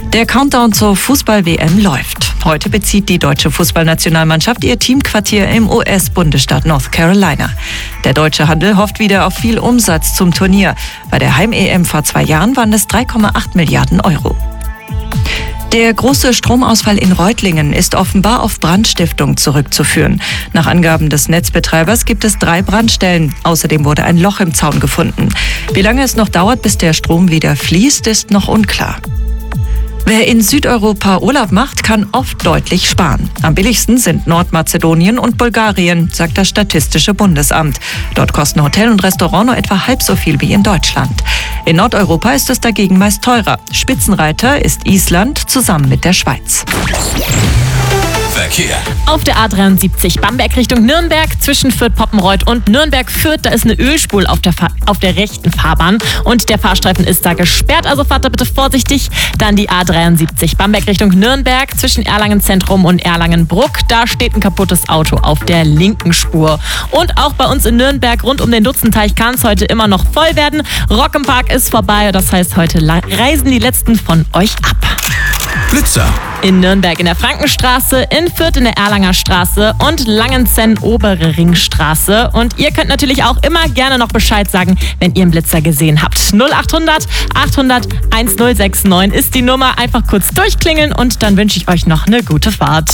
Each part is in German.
Der Countdown zur Fußball-WM läuft. Heute bezieht die deutsche Fußballnationalmannschaft ihr Teamquartier im US-Bundesstaat North Carolina. Der deutsche Handel hofft wieder auf viel Umsatz zum Turnier. Bei der Heim-EM vor 2 Jahren waren es 3,8 Milliarden Euro. Der große Stromausfall in Reutlingen ist offenbar auf Brandstiftung zurückzuführen. Nach Angaben des Netzbetreibers gibt es 3 Brandstellen. Außerdem wurde ein Loch im Zaun gefunden. Wie lange es noch dauert, bis der Strom wieder fließt, ist noch unklar. Wer in Südeuropa Urlaub macht, kann oft deutlich sparen. Am billigsten sind Nordmazedonien und Bulgarien, sagt das Statistische Bundesamt. Dort kosten Hotel und Restaurant nur etwa halb so viel wie in Deutschland. In Nordeuropa ist es dagegen meist teurer. Spitzenreiter ist Island zusammen mit der Schweiz. Verkehr. Auf der A73 Bamberg Richtung Nürnberg zwischen Fürth-Poppenreuth und Nürnberg-Fürth, da ist eine Ölspur auf der rechten Fahrbahn und der Fahrstreifen ist da gesperrt, also fahrt da bitte vorsichtig. Dann die A73 Bamberg Richtung Nürnberg zwischen Erlangen-Zentrum und Erlangen-Bruck, da steht ein kaputtes Auto auf der linken Spur. Und auch bei uns in Nürnberg rund um den Dutzenteich kann es heute immer noch voll werden. Rock im Park ist vorbei, das heißt, heute reisen die letzten von euch ab. Blitzer. In Nürnberg in der Frankenstraße, in Fürth in der Erlanger Straße und Langenzenn obere Ringstraße. Und ihr könnt natürlich auch immer gerne noch Bescheid sagen, wenn ihr einen Blitzer gesehen habt. 0800 800 1069 ist die Nummer. Einfach kurz durchklingeln und dann wünsche ich euch noch eine gute Fahrt.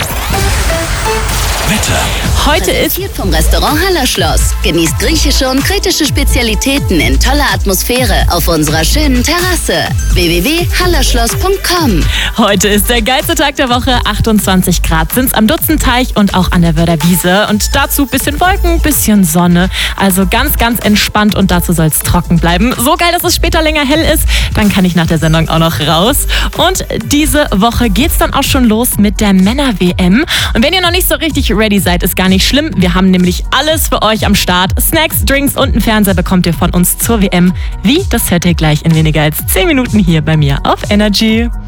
Wetter. Heute ist Präsentiert vom Restaurant Hallerschloss. Genießt griechische und kritische Spezialitäten in toller Atmosphäre auf unserer schönen Terrasse. www.hallerschloss.com. Heute ist der geilste Tag der Woche. 28 Grad sind's am Dutzenteich und auch an der Wörder Wiese. Und dazu bisschen Wolken, bisschen Sonne. Also ganz, ganz entspannt und dazu soll's trocken bleiben. So geil, dass es später länger hell ist. Dann kann ich nach der Sendung auch noch raus. Und diese Woche geht's dann auch schon los mit der Männer-WM. Und wenn ihr noch nicht so richtig ready seid, ist gar nicht schlimm. Wir haben nämlich alles für euch am Start. Snacks, Drinks und einen Fernseher bekommt ihr von uns zur WM. Wie? Das hört ihr gleich in weniger als 10 Minuten hier bei mir auf Energy.